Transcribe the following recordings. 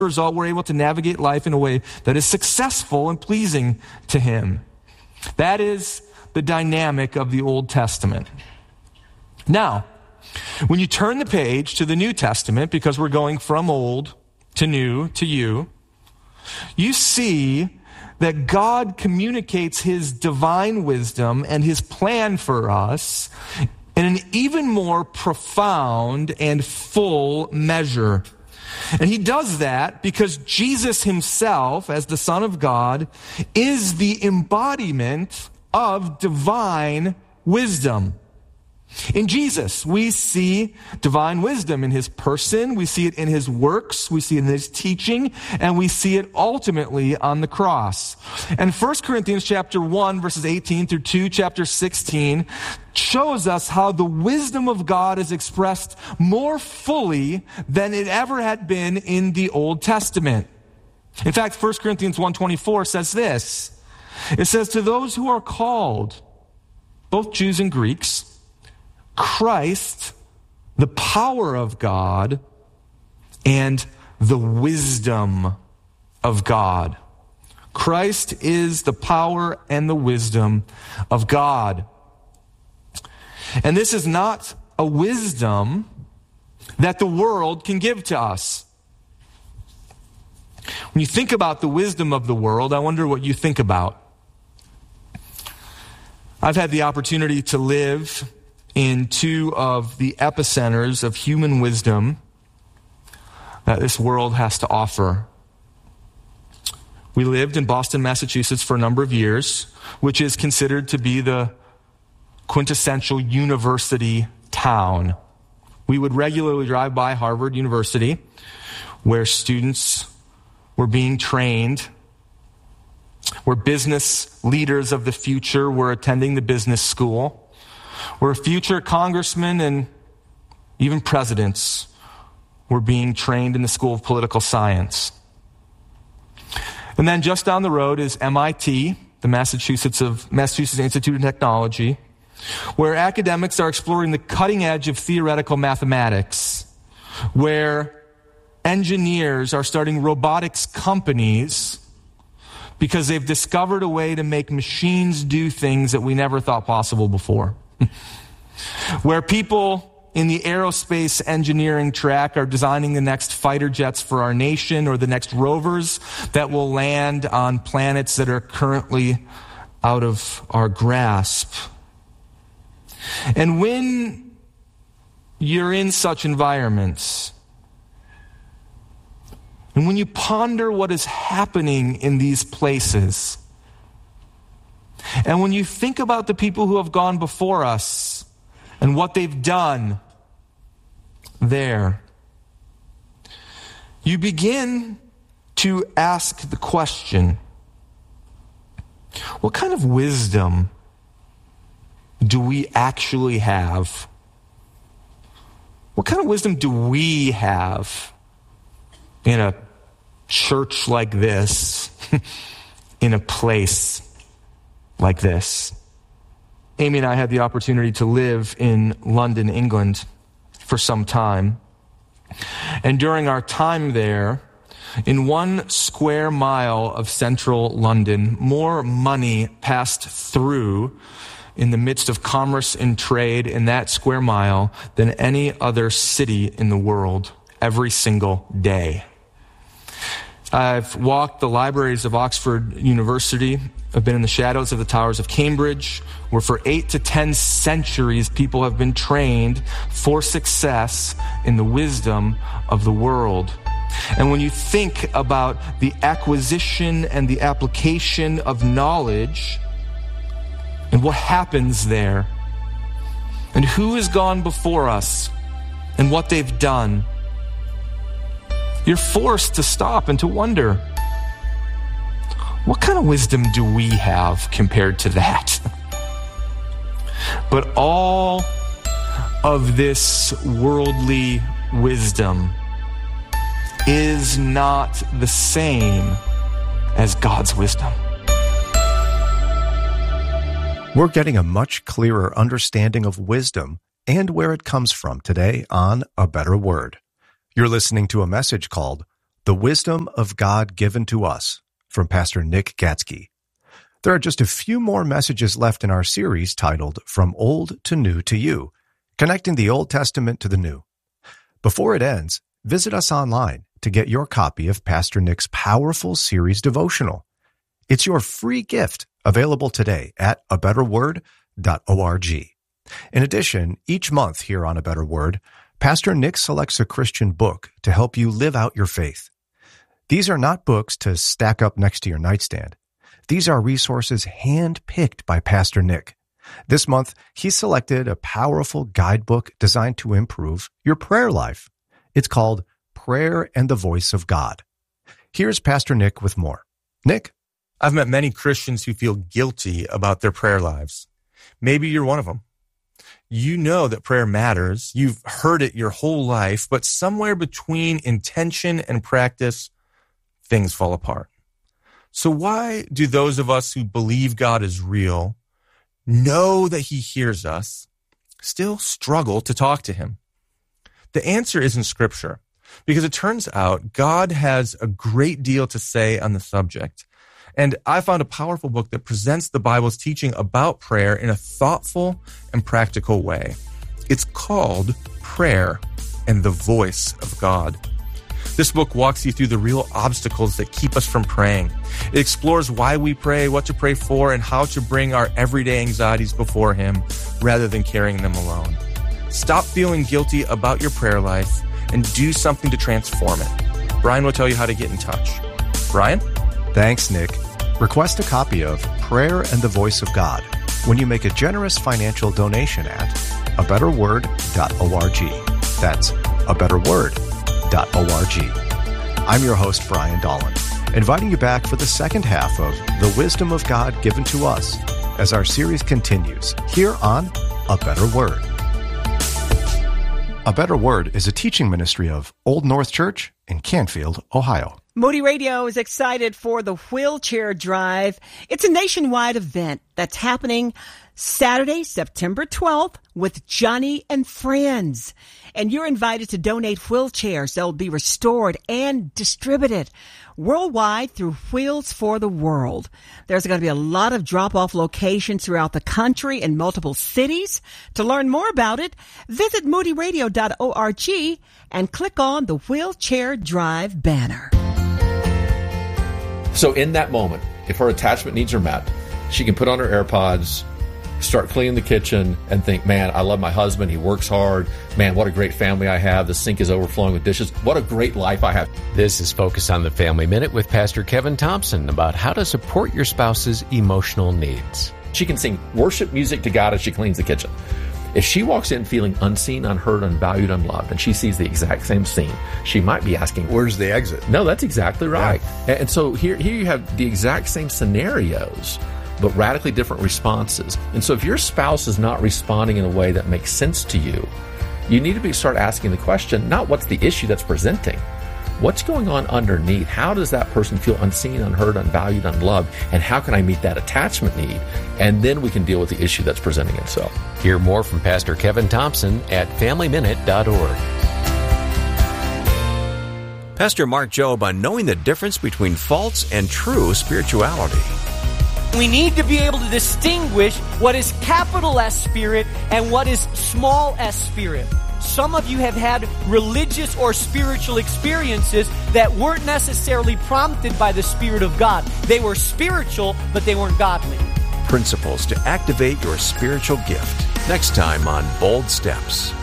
result, we're able to navigate life in a way that is successful and pleasing to Him. That is the dynamic of the Old Testament. Now, when you turn the page to the New Testament, because we're going from old to new to you see that God communicates His divine wisdom and His plan for us in an even more profound and full measure. And He does that because Jesus Himself, as the Son of God, is the embodiment of divine wisdom. In Jesus, we see divine wisdom in His person, we see it in His works, we see it in His teaching, and we see it ultimately on the cross. And 1 Corinthians chapter 1, verses 18 through 2, chapter 16, shows us how the wisdom of God is expressed more fully than it ever had been in the Old Testament. In fact, 1 Corinthians 1:24 says this. It says, "To those who are called, both Jews and Greeks, Christ, the power of God, and the wisdom of God." Christ is the power and the wisdom of God. And this is not a wisdom that the world can give to us. When you think about the wisdom of the world, I wonder what you think about. I've had the opportunity to live in two of the epicenters of human wisdom that this world has to offer. We lived in Boston, Massachusetts for a number of years, which is considered to be the quintessential university town. We would regularly drive by Harvard University, where students were being trained, where business leaders of the future were attending the business school, where future congressmen and even presidents were being trained in the School of Political Science. And then just down the road is MIT, the Massachusetts Institute of Technology, where academics are exploring the cutting edge of theoretical mathematics, where engineers are starting robotics companies because they've discovered a way to make machines do things that we never thought possible before. Where people in the aerospace engineering track are designing the next fighter jets for our nation, or the next rovers that will land on planets that are currently out of our grasp. And when you're in such environments, and when you ponder what is happening in these places, and when you think about the people who have gone before us and what they've done there, you begin to ask the question, what kind of wisdom do we actually have? What kind of wisdom do we have in a church like this, in a place like this? Amy and I had the opportunity to live in London, England for some time. And during our time there, in 1 square mile of central London, more money passed through in the midst of commerce and trade in that square mile than any other city in the world every single day. I've walked the libraries of Oxford University. I've been in the shadows of the towers of Cambridge, where for 8 to 10 centuries people have been trained for success in the wisdom of the world. And when you think about the acquisition and the application of knowledge and what happens there, and who has gone before us and what they've done, you're forced to stop and to wonder, what kind of wisdom do we have compared to that? But all of this worldly wisdom is not the same as God's wisdom. We're getting a much clearer understanding of wisdom and where it comes from today on A Better Word. You're listening to a message called The Wisdom of God Given to Us, from Pastor Nick Gatzke. There are just a few more messages left in our series titled From Old to New to You, connecting the Old Testament to the New. Before it ends, visit us online to get your copy of Pastor Nick's powerful series devotional. It's your free gift, available today at abetterword.org. In addition, each month here on A Better Word, Pastor Nick selects a Christian book to help you live out your faith. These are not books to stack up next to your nightstand. These are resources hand-picked by Pastor Nick. This month, he selected a powerful guidebook designed to improve your prayer life. It's called Prayer and the Voice of God. Here's Pastor Nick with more. Nick? I've met many Christians who feel guilty about their prayer lives. Maybe you're one of them. You know that prayer matters. You've heard it your whole life, but somewhere between intention and practice, things fall apart. So why do those of us who believe God is real, know that he hears us, still struggle to talk to him? The answer is in Scripture, because it turns out God has a great deal to say on the subject. And I found a powerful book that presents the Bible's teaching about prayer in a thoughtful and practical way. It's called Prayer and the Voice of God. This book walks you through the real obstacles that keep us from praying. It explores why we pray, what to pray for, and how to bring our everyday anxieties before him rather than carrying them alone. Stop feeling guilty about your prayer life and do something to transform it. Brian will tell you how to get in touch. Brian? Thanks, Nick. Request a copy of Prayer and the Voice of God when you make a generous financial donation at abetterword.org. That's abetterword.org. I'm your host, Brian Dolan, inviting you back for the second half of The Wisdom of God Given to Us as our series continues here on A Better Word. A Better Word is a teaching ministry of Old North Church in Canfield, Ohio. Moody Radio is excited for the Wheelchair Drive. It's a nationwide event that's happening Saturday, September 12th with Johnny and Friends. And you're invited to donate wheelchairs that will be restored and distributed worldwide through Wheels for the World. There's going to be a lot of drop-off locations throughout the country in multiple cities. To learn more about it, visit moodyradio.org and click on the Wheelchair Drive banner. So in that moment, if her attachment needs are met, she can put on her AirPods, start cleaning the kitchen, and think, man, I love my husband. He works hard. Man, what a great family I have. The sink is overflowing with dishes. What a great life I have. This is Focus on the Family Minute with Pastor Kevin Thompson about how to support your spouse's emotional needs. She can sing worship music to God as she cleans the kitchen. If she walks in feeling unseen, unheard, unvalued, unloved, and she sees the exact same scene, she might be asking, where's the exit? No, that's exactly right. Yeah. And so here you have the exact same scenarios, but radically different responses. And so if your spouse is not responding in a way that makes sense to you, you need to start asking the question, not what's the issue that's presenting, what's going on underneath? How does that person feel unseen, unheard, unvalued, unloved? And how can I meet that attachment need? And then we can deal with the issue that's presenting itself. Hear more from Pastor Kevin Thompson at FamilyMinute.org. Pastor Mark Jobe on knowing the difference between false and true spirituality. We need to be able to distinguish what is capital S spirit and what is small s spirit. Some of you have had religious or spiritual experiences that weren't necessarily prompted by the Spirit of God. They were spiritual, but they weren't godly. Principles to activate your spiritual gift. Next time on Bold Steps.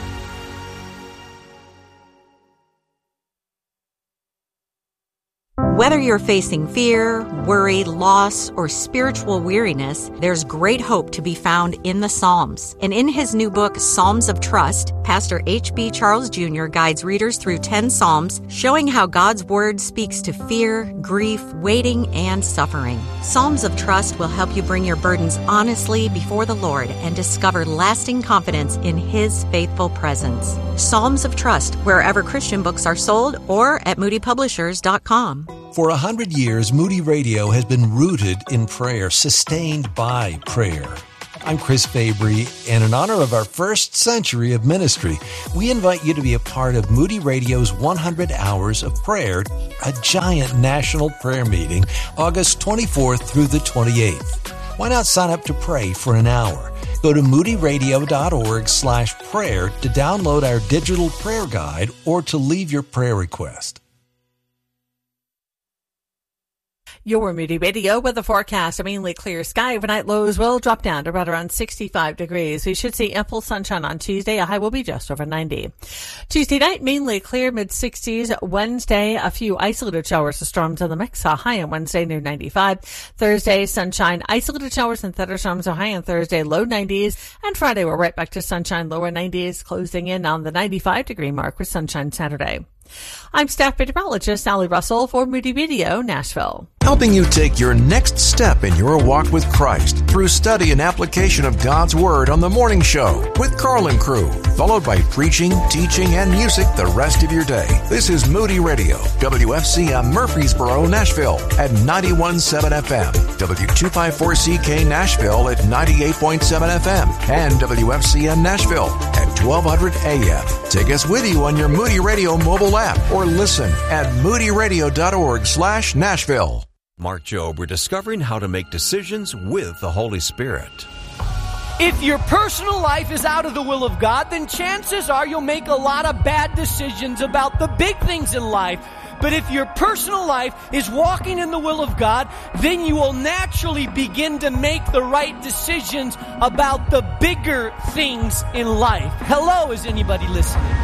Whether you're facing fear, worry, loss, or spiritual weariness, there's great hope to be found in the Psalms. And in his new book, Psalms of Trust, Pastor H.B. Charles Jr. guides readers through 10 Psalms, showing how God's Word speaks to fear, grief, waiting, and suffering. Psalms of Trust will help you bring your burdens honestly before the Lord and discover lasting confidence in His faithful presence. Psalms of Trust, wherever Christian books are sold, or at moodypublishers.com. For 100 years, Moody Radio has been rooted in prayer, sustained by prayer. I'm Chris Fabry, and in honor of our first century of ministry, we invite you to be a part of Moody Radio's 100 Hours of Prayer, a giant national prayer meeting, August 24th through the 28th. Why not sign up to pray for an hour? Go to moodyradio.org/prayer to download our digital prayer guide or to leave your prayer request. Your Moody Radio weather forecast. A mainly clear sky. Overnight lows will drop down to right around 65 degrees. We should see ample sunshine on Tuesday. A high will be just over 90. Tuesday night, mainly clear, mid-60s. Wednesday, a few isolated showers of storms in the mix. A high on Wednesday near 95. Thursday, sunshine, isolated showers and thunderstorms. A high on Thursday, low 90s. And Friday, we're right back to sunshine, lower 90s, closing in on the 95-degree mark with sunshine Saturday. I'm staff meteorologist Sally Russell for Moody Radio, Nashville. Helping you take your next step in your walk with Christ through study and application of God's Word on The Morning Show with Carl and crew, followed by preaching, teaching, and music the rest of your day. This is Moody Radio, WFCM Murfreesboro, Nashville at 91.7 FM, W254CK Nashville at 98.7 FM, and WFCM Nashville at 1200 AM. Take us with you on your Moody Radio mobile app or listen at moodyradio.org/Nashville. Mark Jobe, we're discovering how to make decisions with the Holy Spirit. If your personal life is out of the will of God, then chances are you'll make a lot of bad decisions about the big things in life. But if your personal life is walking in the will of God, then you will naturally begin to make the right decisions about the bigger things in life. Hello, is anybody listening?